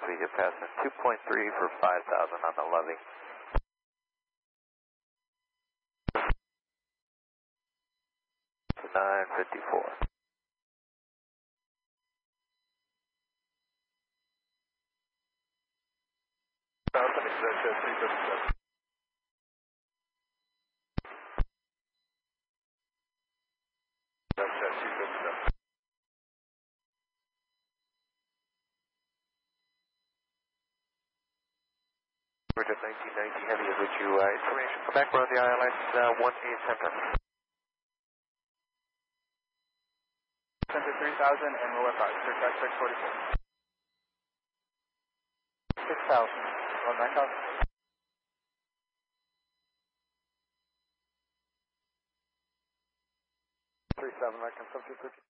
we get past it. 2.3 for 5,000 on the levy. To 954. Bridge 1990 Heavy is with you. Information come back around the ILS 18 center. Center 3000 and lower 5, 644. 6,000. On back up. 37, I can subject 50.